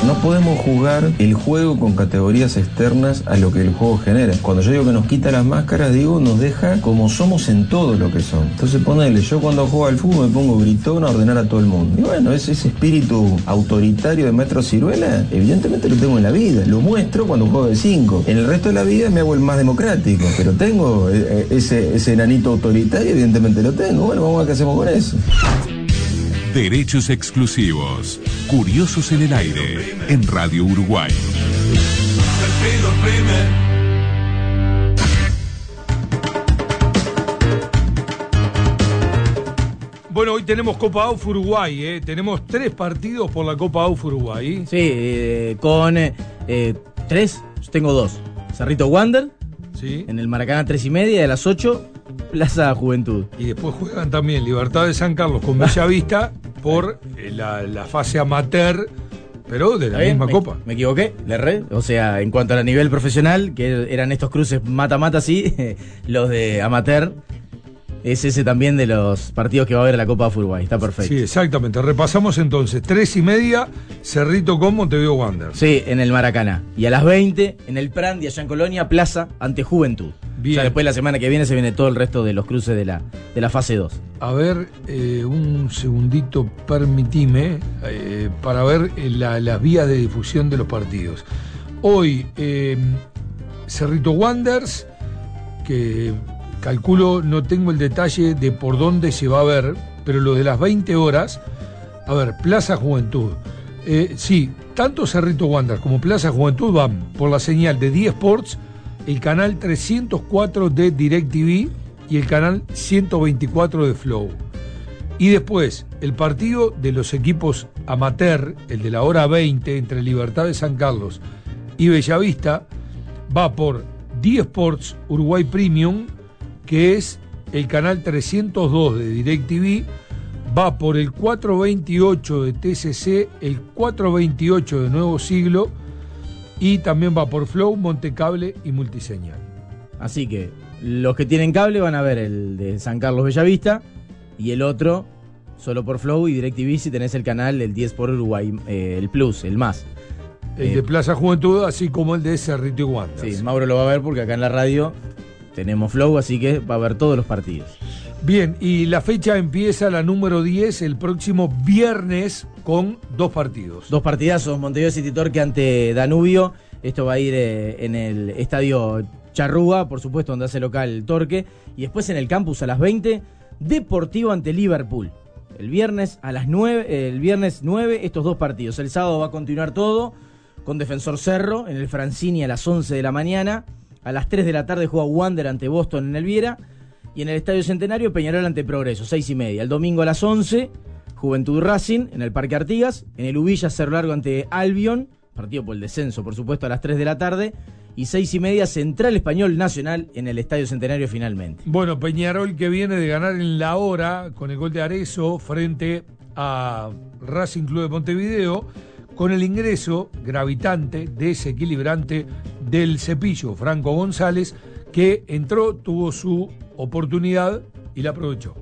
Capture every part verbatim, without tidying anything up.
No podemos jugar el juego con categorías externas a lo que el juego genera. Cuando yo digo que nos quita las máscaras, digo, nos deja como somos en todo lo que son. Entonces ponele, yo cuando juego al fútbol me pongo gritón a ordenar a todo el mundo. Y bueno, ese, ese espíritu autoritario de Maestro Ciruela, evidentemente lo tengo en la vida. Lo muestro cuando juego de cinco. En el resto de la vida me hago el más democrático. Pero tengo eh, ese, ese enanito autoritario, evidentemente lo tengo. Bueno, vamos a ver qué hacemos con eso. Derechos exclusivos. Curiosos en el aire. En Radio Uruguay. Bueno, hoy tenemos Copa A U F Uruguay, ¿eh? Tenemos tres partidos por la Copa A U F Uruguay. Sí, eh, con eh, tres, yo tengo dos. Cerrito Wander, sí, en el Maracaná tres y media, y a las ocho, Plaza Juventud. Y después juegan también Libertad de San Carlos con Bellavista por eh, la, la fase amateur, pero de la misma me, Copa. Me equivoqué, le erré. O sea, en cuanto a nivel profesional, que eran estos cruces mata-mata, sí, los de amateur. Es ese también de los partidos que va a haber en la Copa de Uruguay. Está perfecto. Sí, exactamente. Repasamos entonces. Tres y media, Cerrito con Montevideo Wanderers. Sí, en el Maracaná. Y a las veinte, en el Prandi, allá en Colonia, Plaza ante Juventud. Bien. O sea, después la semana que viene se viene todo el resto de los cruces de la, de la fase dos. A ver, eh, un segundito, permitime, eh, para ver la, las vías de difusión de los partidos. Hoy, eh, Cerrito Wanderers, que... calculo, no tengo el detalle de por dónde se va a ver, pero lo de las veinte horas, a ver, Plaza Juventud. Eh, sí, tanto Cerrito Wanderers como Plaza Juventud van por la señal de D Sports, el canal trescientos cuatro de DirecTV y el canal ciento veinticuatro de Flow. Y después, el partido de los equipos amateur, el de la hora veinte, entre Libertad de San Carlos y Bellavista, va por D Sports Uruguay Premium, que es el canal trescientos dos de DirecTV, va por el cuatrocientos veintiocho de T C C, el cuatrocientos veintiocho de Nuevo Siglo, y también va por Flow, Montecable y Multiseñal. Así que los que tienen cable van a ver el de San Carlos Bellavista, y el otro solo por Flow y DirecTV si tenés el canal del diez por Uruguay, eh, el Plus, el más. El eh, de Plaza Juventud, así como el de Cerrito y Wanderers. Sí, Mauro lo va a ver porque acá en la radio tenemos Flow, así que va a haber todos los partidos. Bien, y la fecha empieza, la número diez, el próximo viernes con dos partidos. Dos partidazos, Montevideo City Torque ante Danubio. Esto va a ir eh, en el estadio Charrúa, por supuesto, donde hace local el Torque. Y después en el campus a las veinte, Deportivo ante Liverpool. El viernes a las nueve, el viernes nueve, estos dos partidos. El sábado va a continuar todo con Defensor Cerro en el Francini a las once de la mañana. A las tres de la tarde juega Wander ante Boston en el Viera. Y en el Estadio Centenario, Peñarol ante Progreso, seis y media. El domingo a las once, Juventud Racing en el Parque Artigas. En el Ubilla, Cerro Largo ante Albion. Partido por el descenso, por supuesto, a las tres de la tarde. Y seis y media, Central Español Nacional en el Estadio Centenario finalmente. Bueno, Peñarol que viene de ganar en la hora con el gol de Arezzo frente a Racing Club de Montevideo, con el ingreso gravitante, desequilibrante del Cepillo, Franco González, que entró, tuvo su oportunidad y la aprovechó.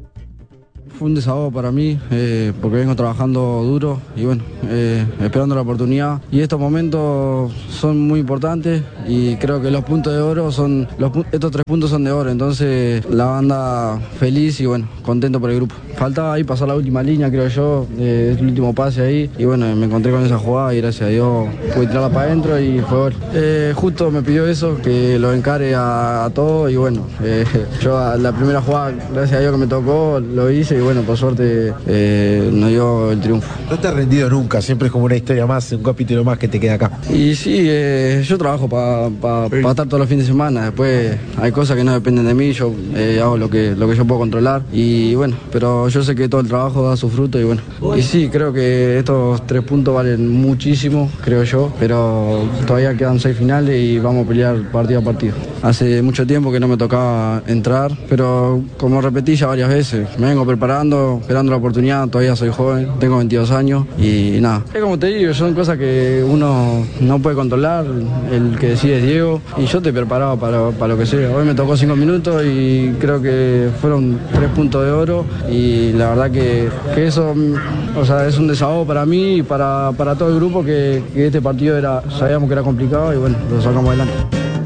Fue un desahogo para mí, eh, porque vengo trabajando duro y bueno, eh, esperando la oportunidad. Y estos momentos son muy importantes y creo que los puntos de oro son, los, estos tres puntos son de oro, entonces la banda feliz y bueno, contento por el grupo. Faltaba ahí pasar la última línea, creo yo, eh, el último pase ahí y bueno, me encontré con esa jugada y gracias a Dios pude tirarla para adentro y fue gol. Eh, justo me pidió eso, que lo encare a, a todo y bueno, eh, yo a la primera jugada, gracias a Dios que me tocó, lo hice y bueno, por suerte eh, nos dio el triunfo. No te has rendido nunca, siempre es como una historia más, un capítulo más que te queda acá. Y sí, eh, yo trabajo para pa, pa estar todos los fines de semana, después hay cosas que no dependen de mí, yo eh, hago lo que, lo que yo puedo controlar y bueno, pero yo sé que todo el trabajo da su fruto y bueno. Y sí, creo que estos tres puntos valen muchísimo, creo yo, pero todavía quedan seis finales y vamos a pelear partido a partido. hace mucho tiempo que no me tocaba entrar, pero como repetí ya varias veces, me vengo preparando, esperando la oportunidad, todavía soy joven, tengo veintidós años y nada. Es como te digo, son cosas que uno no puede controlar, el que decide es Diego y yo estoy preparado para, para lo que sea. Hoy me tocó cinco minutos y creo que fueron tres puntos de oro y la verdad que, que eso, o sea, es un desahogo para mí y para, para todo el grupo que, que este partido era, sabíamos que era complicado y bueno, lo sacamos adelante.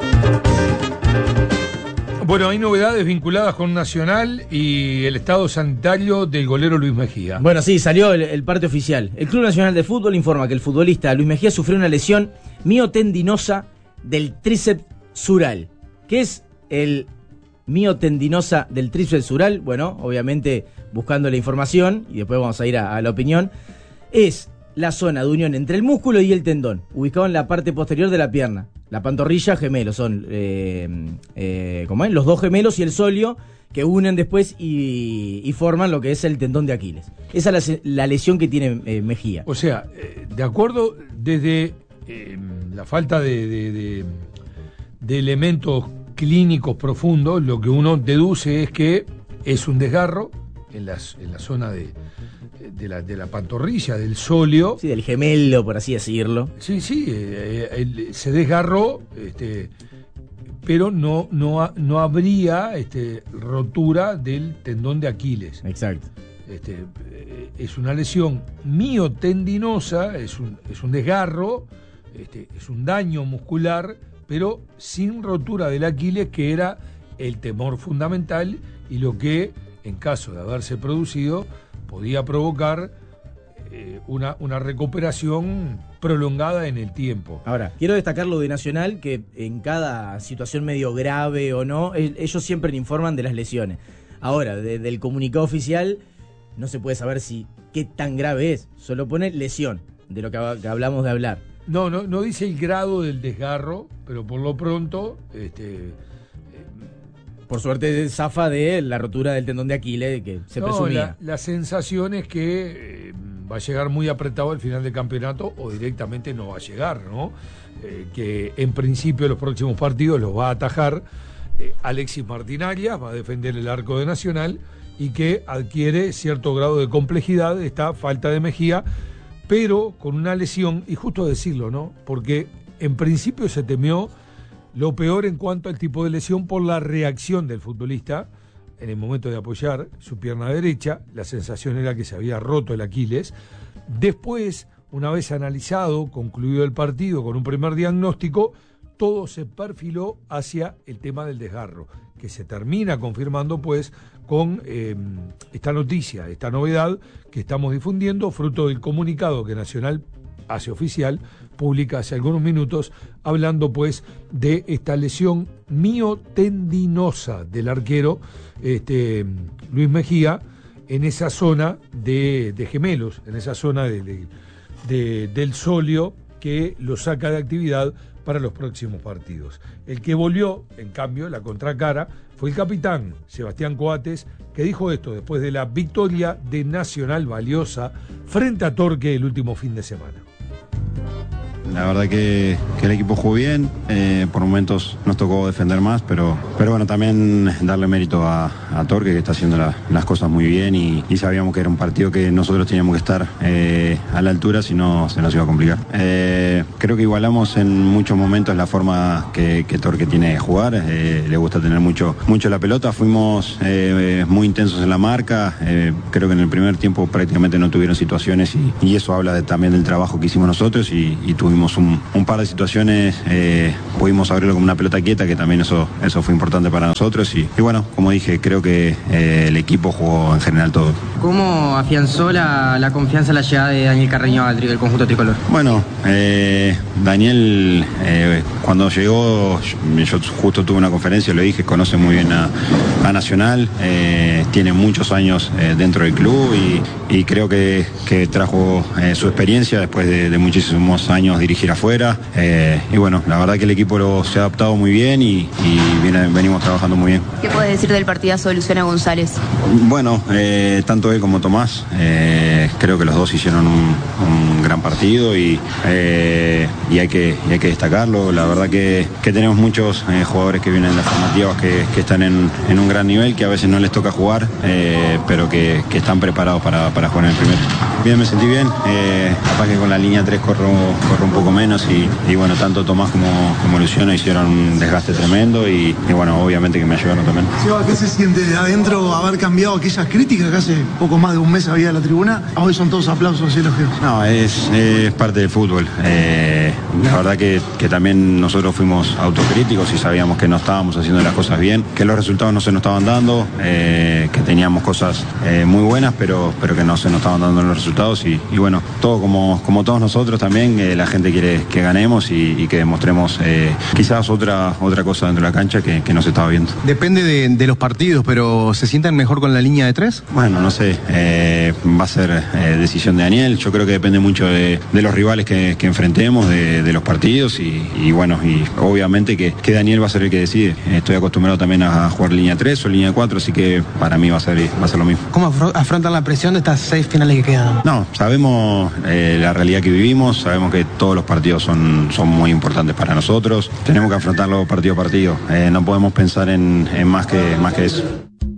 Bueno, hay novedades vinculadas con Nacional y el estado sanitario del golero Luis Mejía. Bueno, sí, salió el, el parte oficial. El Club Nacional de Fútbol informa que el futbolista Luis Mejía sufrió una lesión miotendinosa del tríceps sural. ¿Qué es el miotendinosa del tríceps sural? Bueno, obviamente buscando la información, y después vamos a ir a, a la opinión, es la zona de unión entre el músculo y el tendón, ubicado en la parte posterior de la pierna. La pantorrilla, gemelos, son eh, eh, ¿cómo es? Los dos gemelos y el sóleo que unen después y, y forman lo que es el tendón de Aquiles. Esa es la, la lesión que tiene eh, Mejía. O sea, eh, de acuerdo, desde eh, la falta de, de, de, de elementos clínicos profundos, lo que uno deduce es que es un desgarro en, las, en la zona de... De la, de la pantorrilla, del sóleo. Sí, del gemelo, por así decirlo. Sí, sí, eh, él se desgarró, este, pero no, no, no habría este, rotura del tendón de Aquiles. Exacto. Este, eh, es una lesión miotendinosa, es un, es un desgarro, este, es un daño muscular, pero sin rotura del Aquiles, que era el temor fundamental y lo que, en caso de haberse producido, podía provocar eh, una, una recuperación prolongada en el tiempo. Ahora, quiero destacar lo de Nacional, que en cada situación medio grave o no, ellos siempre informan de las lesiones. Ahora, de, del comunicado oficial, no se puede saber si qué tan grave es. Solo pone lesión, de lo que, que hablamos de hablar. No, no, no dice el grado del desgarro, pero por lo pronto... este Por suerte zafa de la rotura del tendón de Aquiles que se no, presumía. La, la sensación es que eh, va a llegar muy apretado al final del campeonato o directamente no va a llegar, ¿no? Eh, que en principio los próximos partidos los va a atajar eh, Alexis Martín Arias, va a defender el arco de Nacional y que adquiere cierto grado de complejidad esta falta de Mejía, pero con una lesión, y justo decirlo, ¿no? Porque en principio se temió lo peor en cuanto al tipo de lesión por la reacción del futbolista en el momento de apoyar su pierna derecha. La sensación era que se había roto el Aquiles. Después, una vez analizado, concluido el partido con un primer diagnóstico, todo se perfiló hacia el tema del desgarro, que se termina confirmando pues con eh, esta noticia, esta novedad que estamos difundiendo, fruto del comunicado que Nacional hace oficial, publica hace algunos minutos, hablando pues de esta lesión miotendinosa del arquero este, Luis Mejía en esa zona de, de gemelos, en esa zona de, de, de, del sóleo que lo saca de actividad para los próximos partidos. El que volvió, en cambio, la contracara, fue el capitán Sebastián Coates, que dijo esto después de la victoria de Nacional valiosa frente a Torque el último fin de semana. La verdad que, que el equipo jugó bien, eh, por momentos nos tocó defender más, pero, pero bueno, también darle mérito a, a Torque, que está haciendo la, las cosas muy bien y, y sabíamos que era un partido que nosotros teníamos que estar eh, a la altura, si no se nos iba a complicar. Eh, creo que igualamos en muchos momentos la forma que, que Torque tiene de jugar, eh, le gusta tener mucho, mucho la pelota, fuimos eh, muy intensos en la marca, eh, creo que en el primer tiempo prácticamente no tuvieron situaciones y, y eso habla de, también del trabajo que hicimos nosotros y, y tuvimos Un, un par de situaciones, eh, pudimos abrirlo como una pelota quieta, que también eso, eso fue importante para nosotros y, y bueno, como dije, creo que eh, el equipo jugó en general todo. ¿Cómo afianzó la, la confianza la llegada de Daniel Carreño al del conjunto tricolor? Bueno, eh, Daniel eh, cuando llegó, yo, yo justo tuve una conferencia, lo dije, conoce muy bien a, a Nacional, eh, tiene muchos años eh, dentro del club y, y creo que, que trajo eh, su experiencia después de, de muchísimos años dirigir afuera. Eh, y bueno, la verdad que el equipo lo, se ha adaptado muy bien y, y viene, venimos trabajando muy bien. ¿Qué puedes decir del partidazo de Luciano González? Bueno, eh, tanto él como Tomás, eh, creo que los dos hicieron un, un gran partido y, eh, y, hay que, y hay que destacarlo. La verdad que, que tenemos muchos eh, jugadores que vienen de formativas que, que están en, en un gran nivel, que a veces no les toca jugar, eh, pero que, que están preparados para, para jugar en el primero. Bien, me sentí bien, eh, capaz que con la línea tres corro, corro un poco menos y, y bueno, tanto Tomás como, como Luciano hicieron un desgaste tremendo y, y bueno, obviamente que me ayudaron también. Seba, ¿qué se siente de adentro haber cambiado aquellas críticas que hace poco más de un mes había en la tribuna? Hoy son todos aplausos y elogios. No, es, es parte del fútbol. Eh, la verdad que, que también nosotros fuimos autocríticos y sabíamos que no estábamos haciendo las cosas bien, que los resultados no se nos estaban dando, eh, que teníamos cosas eh, muy buenas, pero, pero que no se nos estaban dando los resultados y, y bueno, todo como, como todos nosotros también, eh, la gente quiere que ganemos y, y que demostremos eh, quizás otra, otra cosa dentro de la cancha que, que no se estaba viendo. Depende de, de los partidos, pero ¿se sientan mejor con la línea de tres? Bueno, no sé, eh, va a ser eh, decisión de Daniel. Yo creo que depende mucho de, de los rivales que, que enfrentemos, de, de los partidos y, y bueno, y obviamente que, que Daniel va a ser el que decide. Estoy acostumbrado también a jugar línea tres o línea cuatro, así que para mí va a ser, va a ser lo mismo. ¿Cómo afrontan la presión de estas seis finales que quedan? No, sabemos eh, la realidad que vivimos, sabemos que todos los partidos son, son muy importantes para nosotros. Tenemos que afrontarlo partido a partido. Eh, no podemos pensar en, en más que, más que eso.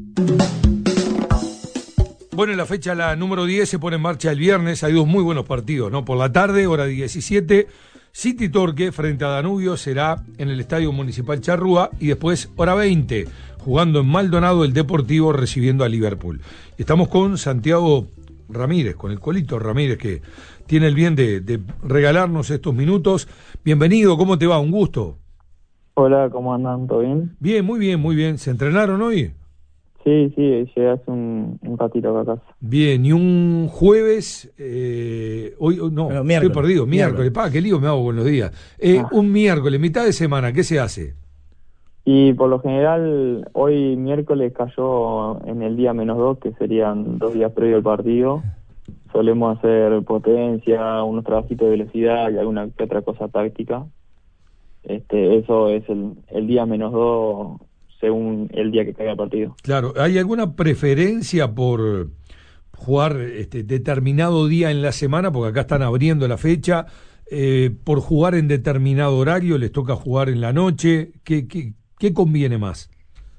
Bueno, la fecha, la número diez, se pone en marcha el viernes. Hay dos muy buenos partidos, ¿no? Por la tarde, hora diecisiete, City Torque frente a Danubio será en el Estadio Municipal Charrúa y después, hora veinte, jugando en Maldonado, el Deportivo recibiendo a Liverpool. Estamos con Santiago Ramírez, con el Colito Ramírez, que tiene el bien de, de regalarnos estos minutos. Bienvenido, ¿cómo te va? Un gusto. Hola, ¿cómo andan? ¿Todo bien? Bien, muy bien, muy bien. ¿Se entrenaron hoy? Sí, sí, llegué hace un, un ratito acá a casa. Bien, y un jueves, eh, hoy, no, bueno, estoy perdido, miércoles, pa, qué lío me hago con los días. Eh, ah. Un miércoles, mitad de semana, ¿qué se hace? Y por lo general, hoy miércoles cayó en el día menos dos, que serían dos días previo al partido. Solemos hacer potencia, unos trabajitos de velocidad y alguna que otra cosa táctica. Este, eso es el, el día menos dos según el día que caiga el partido. Claro, ¿hay alguna preferencia por jugar este determinado día en la semana? Porque acá están abriendo la fecha. Eh, ¿Por jugar en determinado horario les toca jugar en la noche? ¿Qué, qué, qué conviene más?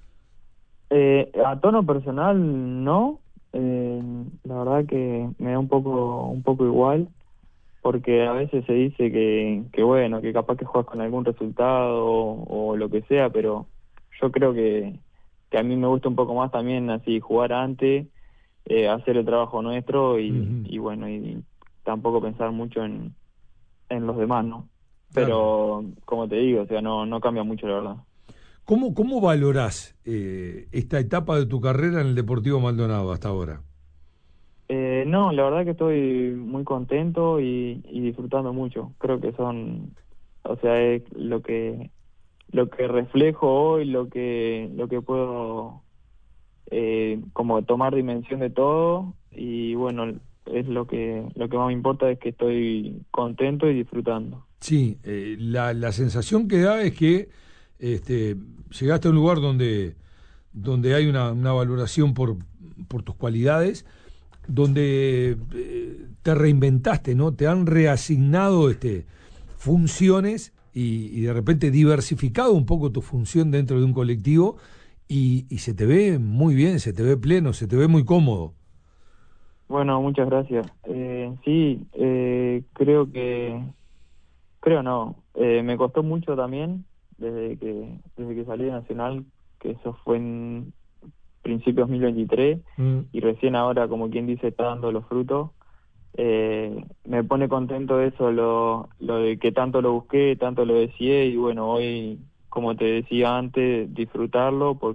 Eh, a tono personal, no. Eh, la verdad que me da un poco un poco igual, porque a veces se dice que, que bueno, que capaz que juegas con algún resultado o, o lo que sea, pero yo creo que, que a mí me gusta un poco más también así jugar antes, eh, hacer el trabajo nuestro y, uh-huh. y bueno, y tampoco pensar mucho en, en los demás, ¿no? Pero, claro, como te digo, o sea, no, no cambia mucho, la verdad. ¿Cómo, cómo valorás eh, esta etapa de tu carrera en el Deportivo Maldonado hasta ahora? Eh, no, la verdad que estoy muy contento y, y disfrutando mucho. Creo que son, o sea, es lo que lo que reflejo hoy, lo que lo que puedo eh, como tomar dimensión de todo y bueno, es lo que lo que más me importa es que estoy contento y disfrutando. Sí, eh, la, la sensación que da es que este, llegaste a un lugar donde donde hay una, una valoración por por tus cualidades, donde eh, te reinventaste, ¿no? Te han reasignado este funciones y, y de repente diversificado un poco tu función dentro de un colectivo y, y se te ve muy bien, se te ve pleno, se te ve muy cómodo. Bueno, muchas gracias. Eh, sí, eh, creo que, creo no, eh, me costó mucho también desde que desde que salí de Nacional, que eso fue en principios dos mil veintitrés mm. y recién ahora, como quien dice, está dando los frutos. Eh, me pone contento eso, lo, lo de que tanto lo busqué, tanto lo deseé y bueno, hoy, como te decía antes, disfrutarlo porque